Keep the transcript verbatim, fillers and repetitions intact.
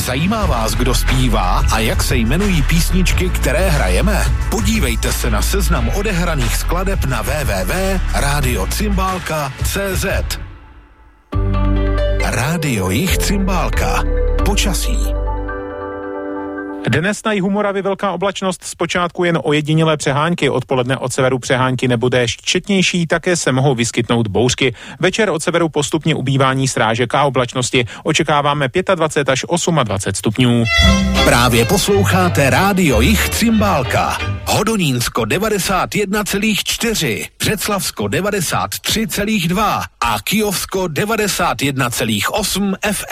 Zajímá vás, kdo zpívá a jak se jmenují písničky, které hrajeme? Podívejte se na seznam odehraných skladeb na w w w tečka radio cymbálka tečka c z. Rádio Jich Cymbálka. Počasí. Dnes na jihu Moravy velká oblačnost, zpočátku jen ojedinělé přehánky, odpoledne od severu přehánky nebo déšť četnější, také se mohou vyskytnout bouřky. Večer od severu postupně ubývání srážek a oblačnosti. Očekáváme dvacet pět až dvacet osm stupňů. Právě posloucháte Rádio Jich Cymbálka. Hodonínsko devadesát jedna celá čtyři, Břeclavsko devadesát tři celá dva a Kyjovsko devadesát jedna celá osm F M.